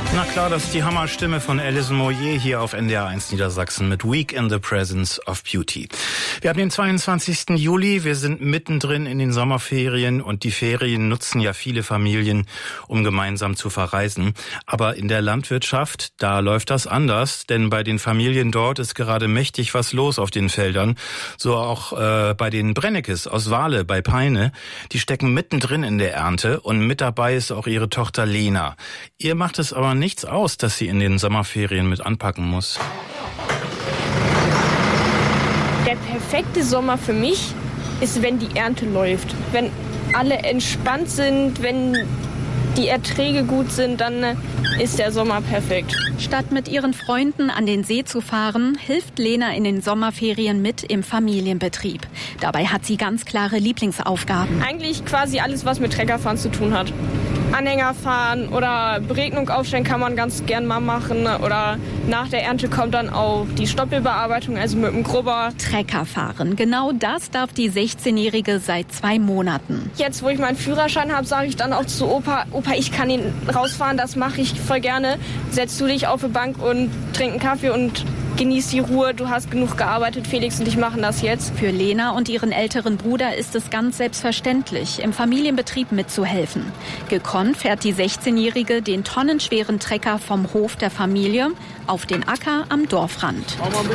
Na klar, das ist die Hammerstimme von Alison Moyet hier auf NDR 1 Niedersachsen mit Week in the Presence of Beauty. Wir haben den 22. Juli, wir sind mittendrin in den Sommerferien und die Ferien nutzen ja viele Familien, um gemeinsam zu verreisen. Aber in der Landwirtschaft, da läuft das anders, denn bei den Familien dort ist gerade mächtig was los auf den Feldern. So auch bei den Brennekes aus Wahle bei Peine. Die stecken mittendrin in der Ernte und mit dabei ist auch ihre Tochter Lena. Ihr macht es aber nichts aus, dass sie in den Sommerferien mit anpacken muss. Der perfekte Sommer für mich ist, wenn die Ernte läuft. Wenn alle entspannt sind, wenn die Erträge gut sind, dann ist der Sommer perfekt. Statt mit ihren Freunden an den See zu fahren, hilft Lena in den Sommerferien mit im Familienbetrieb. Dabei hat sie ganz klare Lieblingsaufgaben. Eigentlich quasi alles, was mit Treckerfahren zu tun hat. Anhänger fahren oder Beregnung aufstellen kann man ganz gern mal machen. Oder nach der Ernte kommt dann auch die Stoppelbearbeitung, also mit dem Grubber. Trecker fahren, genau das darf die 16-Jährige seit 2 Monaten. Jetzt, wo ich meinen Führerschein habe, sage ich dann auch zu Opa, ich kann ihn rausfahren, das mache ich voll gerne. Setzt du dich auf die Bank und trink einen Kaffee und genieß die Ruhe, du hast genug gearbeitet, Felix und ich machen das jetzt. Für Lena und ihren älteren Bruder ist es ganz selbstverständlich, im Familienbetrieb mitzuhelfen. Gekonnt fährt die 16-Jährige den tonnenschweren Trecker vom Hof der Familie auf den Acker am Dorfrand.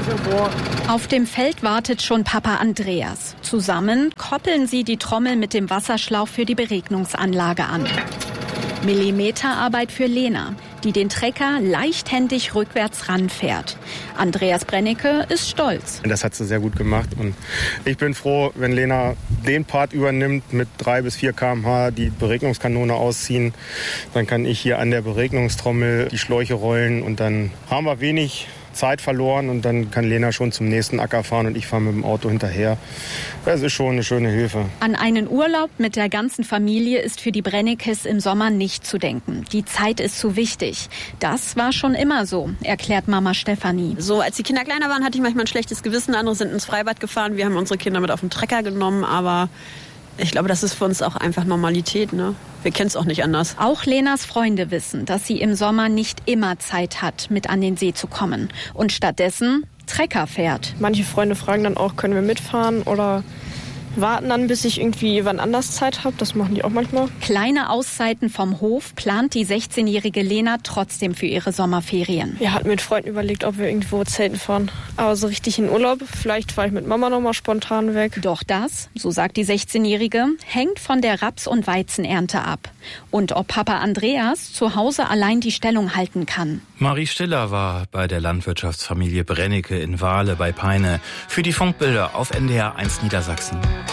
Auf dem Feld wartet schon Papa Andreas. Zusammen koppeln sie die Trommel mit dem Wasserschlauch für die Beregnungsanlage an. Millimeterarbeit für Lena, die den Trecker leichthändig rückwärts ranfährt. Andreas Brennecke ist stolz. Das hat sie sehr gut gemacht und ich bin froh, wenn Lena den Part übernimmt, mit 3 bis 4 km/h die Beregnungskanone ausziehen. Dann kann ich hier an der Beregnungstrommel die Schläuche rollen und dann haben wir wenig Zeit verloren und dann kann Lena schon zum nächsten Acker fahren und ich fahre mit dem Auto hinterher. Das ist schon eine schöne Hilfe. An einen Urlaub mit der ganzen Familie ist für die Brennekes im Sommer nicht zu denken. Die Zeit ist zu wichtig. Das war schon immer so, erklärt Mama Stefanie. So, als die Kinder kleiner waren, hatte ich manchmal ein schlechtes Gewissen. Andere sind ins Freibad gefahren. Wir haben unsere Kinder mit auf den Trecker genommen, aber ich glaube, das ist für uns auch einfach Normalität, ne? Wir kennen es auch nicht anders. Auch Lenas Freunde wissen, dass sie im Sommer nicht immer Zeit hat, mit an den See zu kommen und stattdessen Trecker fährt. Manche Freunde fragen dann auch, können wir mitfahren oder warten dann, bis ich irgendwie wann anders Zeit habe. Das machen die auch manchmal. Kleine Auszeiten vom Hof plant die 16-jährige Lena trotzdem für ihre Sommerferien. Wir hatten mit Freunden überlegt, ob wir irgendwo zelten fahren. Aber so richtig in Urlaub, vielleicht fahre ich mit Mama noch mal spontan weg. Doch das, so sagt die 16-jährige, hängt von der Raps- und Weizenernte ab. Und ob Papa Andreas zu Hause allein die Stellung halten kann. Marie Stiller war bei der Landwirtschaftsfamilie Brennecke in Wahle bei Peine für die Funkbilder auf NDR 1 Niedersachsen.